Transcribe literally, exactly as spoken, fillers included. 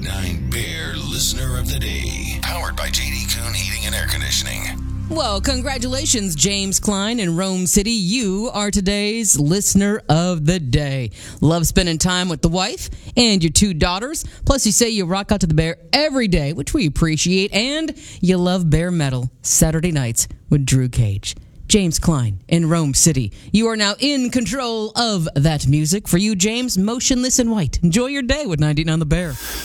ninety-nine Bear Listener of the Day. Powered by J D Kuhn Heating and Air Conditioning. Well, congratulations, James Klein in Rome City. You are today's Listener of the Day. Love spending time with the wife and your two daughters. Plus, you say you rock out to the Bear every day, which we appreciate. And you love Bear Metal Saturday nights with Drew Cage. James Klein in Rome City. You are now in control of that music. For you, James, Motionless in White. Enjoy your day with ninety-nine The Bear.